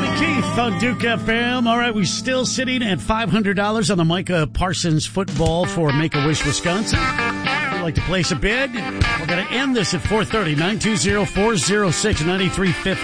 Toby Keith on Duke FM. All right, we're still sitting at $500 on the Micah Parsons football for Make-A-Wish, Wisconsin. If you'd like to place a bid, we're going to end this at 4:30. 920-406-9350.